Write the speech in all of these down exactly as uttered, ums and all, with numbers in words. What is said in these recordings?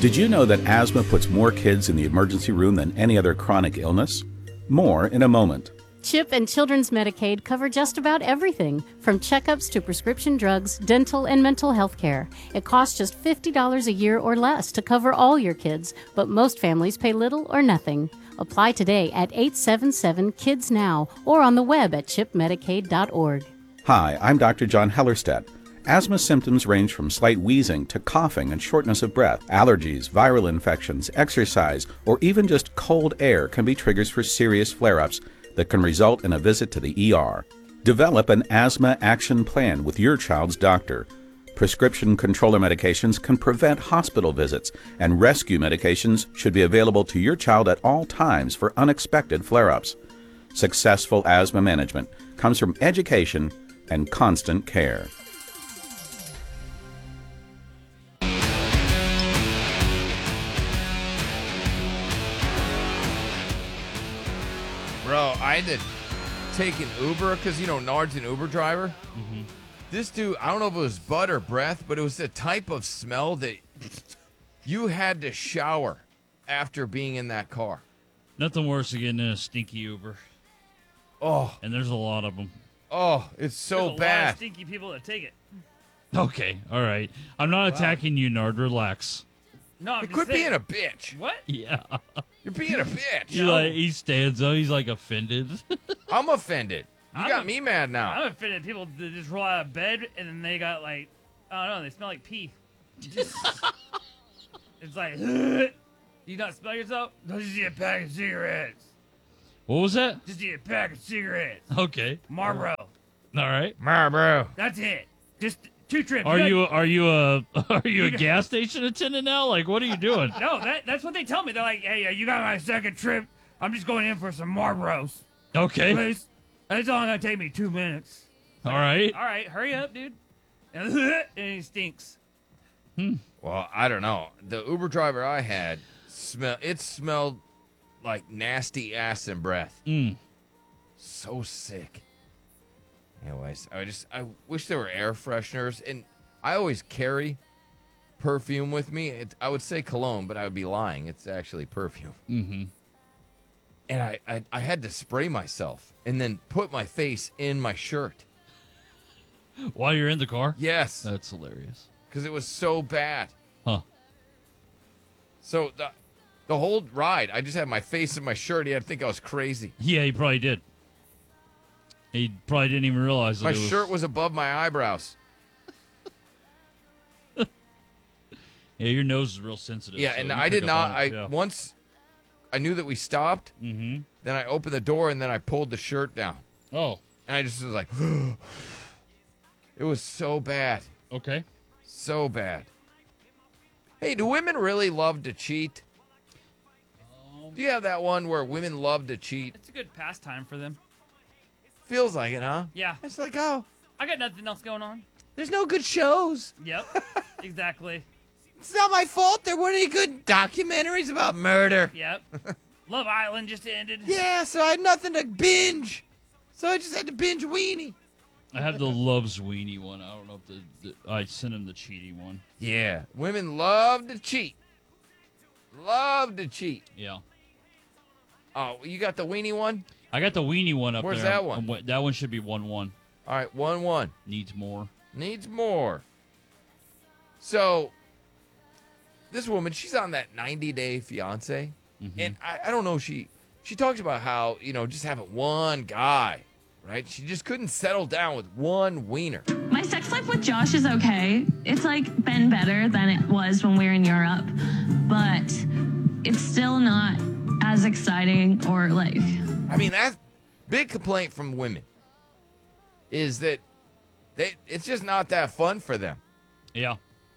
Did you know that asthma puts more kids in the emergency room than any other chronic illness? More in a moment. CHIP and Children's Medicaid cover just about everything, from checkups to prescription drugs, dental, and mental health care. It costs just fifty dollars a year or less to cover all your kids, but most families pay little or nothing. Apply today at eight seven seven, KIDS NOW or on the web at chip medicaid dot org. Hi, I'm Doctor John Hellerstedt. Asthma symptoms range from slight wheezing to coughing and shortness of breath. Allergies, viral infections, exercise, or even just cold air can be triggers for serious flare-ups that can result in a visit to the E R. Develop an asthma action plan with your child's doctor. Prescription controller medications can prevent hospital visits, and rescue medications should be available to your child at all times for unexpected flare-ups. Successful asthma management comes from education and constant care. Bro, I had to take an Uber because, you know, Nard's an Uber driver. Mm-hmm. This dude, I don't know if it was butt or breath, but it was the type of smell that you had to shower after being in that car. Nothing worse than getting in a stinky Uber. Oh. And there's a lot of them. Oh, it's so There's a bad. lot of stinky people that take it. Okay, all right. I'm not Wow. attacking you, Nard. Relax. No, I'm You just quit saying. being a bitch. What? Yeah. You're being a bitch. He, like, he stands up. He's like offended. I'm offended. You I'm got a- me mad now. I'm offended people that just roll out of bed and then they got like, I don't know, they smell like pee. Just- it's like, do you not smell yourself? No, just eat a pack of cigarettes. What was that? Just eat a pack of cigarettes. Okay. Marlboro. All right. Marlboro. That's it. Just two trips. Are got- you are you a are you a gas station attendant now? Like, what are you doing? No, that, that's what they tell me. They're like, hey, uh, you got my second trip. I'm just going in for some Marlboros. Okay. Please. It's only going to take me two minutes. All right. All right, hurry up, dude. And he stinks. Well, I don't know. The Uber driver I had, smell it smelled like nasty ass and breath. Mm. So sick. Anyways, I just I wish there were air fresheners, and I always carry perfume with me. It, I would say cologne, but I would be lying. It's actually perfume. Mm-hmm. And I, I I had to spray myself and then put my face in my shirt. While you're in the car? Yes, That's hilarious. because it was so bad. Huh. So the the whole ride, I just had my face in my shirt. He had to think I was crazy. Yeah, he probably did. He probably didn't even realize that My it was... shirt was above my eyebrows. Yeah, your nose is real sensitive. Yeah, so and you I pick did up not. on I it, yeah. once I knew that we stopped. Mm-hmm. Then I opened the door and then I pulled the shirt down. Oh, And I just was like, it was so bad. okay. So bad. Hey, do women really love to cheat? Do you have that one where women love to cheat? It's a good pastime for them. Feels like it, huh? Yeah. It's like, oh, I got nothing else going on. there's no good shows. Yep. Exactly. It's not my fault. There weren't any good documentaries about murder. Yep. Love Island just ended. Yeah, so I had nothing to binge. So I just had to binge Weenie. I have the Loves Weenie one. I don't know if the, the I sent him the cheaty one. Yeah, women love to cheat. Love to cheat. Yeah. Oh, you got the Weenie one? I got the Weenie one up Where's there. that one? Um, wait, That one should be one one. All right, one one. Needs more. Needs more. So, this woman, she's on that ninety day fiance. Mm-hmm. And I, I don't know, she she talks about how, you know, just having one guy, right? She just couldn't settle down with one wiener. My sex life with Josh is okay. It's like been better than it was when we were in Europe, but it's still not as exciting or like. I mean, that's big complaint from women is that they it's just not that fun for them. Yeah.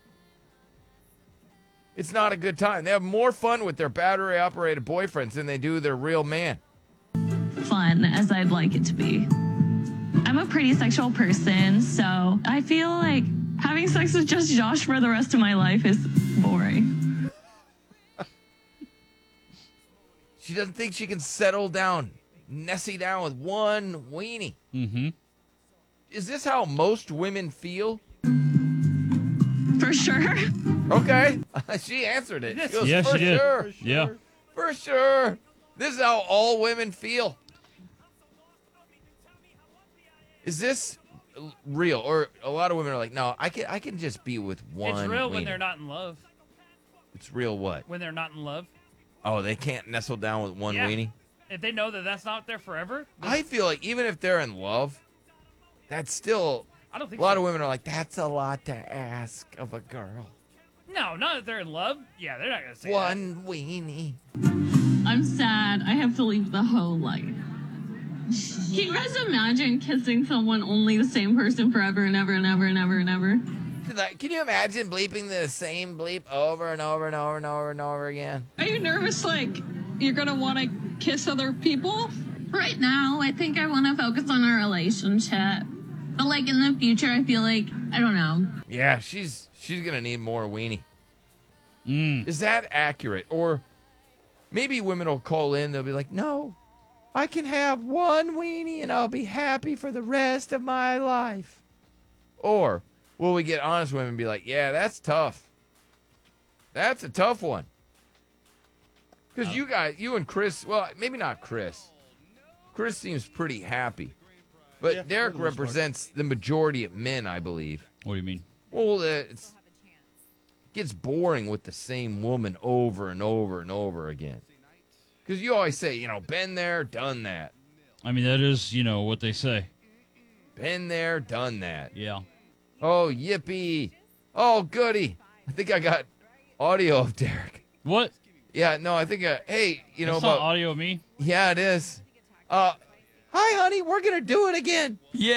It's not a good time. They have more fun with their battery operated boyfriends than they do their real man. Fun as I'd like it to be. I'm a pretty sexual person, so I feel like having sex with just Josh for the rest of my life is boring. She doesn't think she can settle down, Nessie down with one weenie. Mm-hmm. Is this how most women feel? For sure. Okay. She answered it. She goes, Yeah, for she did. sure. Yeah. For sure. This is how all women feel. Is this real? Or a lot of women are like, no, I can I can just be with one. It's real when wiener." they're not in love. It's real what? When they're not in love. Oh, they can't nestle down with one Yeah. weenie? If they know that that's not there forever, then I feel like even if they're in love, that's still... I don't think A lot so. of women are like, that's a lot to ask of a girl. No, not if they're in love. Yeah, they're not gonna say One weenie. I'm sad. I have to leave the whole life. Can you guys imagine kissing someone only the same person forever and ever and ever and ever and ever? Like, can you imagine bleeping the same bleep over and over and over and over and over again? Are you nervous, like, you're gonna want to kiss other people? Right now, I think I want to focus on our relationship. But like in the future, I feel like, I don't know. Yeah, she's she's gonna need more weenie. Mm. Is that accurate? Or maybe women will call in, they'll be like, no, I can have one weenie and I'll be happy for the rest of my life. Or will we get honest women and be like, yeah, that's tough. That's a tough one. Because you guys, you and Chris, well, maybe not Chris. Chris seems pretty happy. But Yeah, for Derek the most part. represents the majority of men, I believe. What do you mean? Well, uh, it's, it gets boring with the same woman over and over and over again. Because you always say, you know, been there, done that. I mean, that is, you know, what they say. Been there, done that. Yeah. Oh, yippee. Oh, goody. I think I got audio of Derek. What? Yeah, no, I think, uh, hey, you know That's about... not audio of me. Yeah, it is. Uh, hi, honey, we're going to do it again. Yeah.